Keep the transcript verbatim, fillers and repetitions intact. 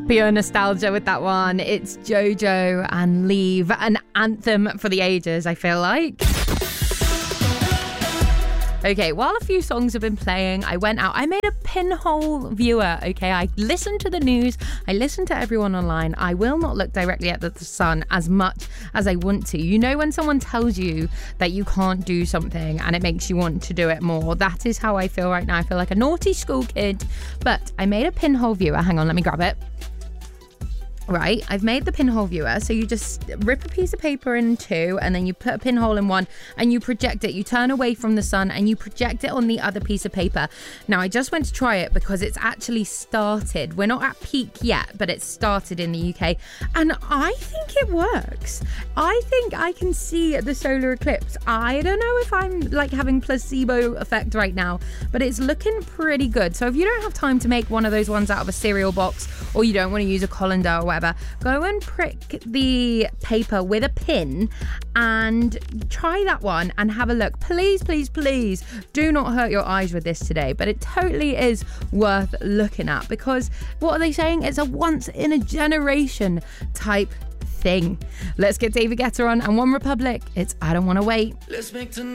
Pure nostalgia with that one. It's JoJo and Leave, an anthem for the ages, I feel like. Okay, while a few songs have been playing, I went out. I made a pinhole viewer, okay? I listened to the news. I listened to everyone online. I will not look directly at the sun as much as I want to. You know when someone tells you that you can't do something and it makes you want to do it more? That is how I feel right now. I feel like a naughty school kid. But I made a pinhole viewer. Hang on, let me grab it. Right, I've made the pinhole viewer. So you just rip a piece of paper in two and then you put a pinhole in one and you project it. You turn away from the sun and you project it on the other piece of paper. Now, I just went to try it because it's actually started. We're not at peak yet, but it's started in the U K. And I think it works. I think I can see the solar eclipse. I don't know if I'm like having placebo effect right now, but it's looking pretty good. So if you don't have time to make one of those ones out of a cereal box, or you don't want to use a colander or whatever, go and prick the paper with a pin and try that one and have a look. Please, please, please do not hurt your eyes with this today, but it totally is worth looking at because what are they saying? It's a once in a generation type thing. Let's get David Guetta on and One Republic. It's I Don't Want to Wait. Let's make tonight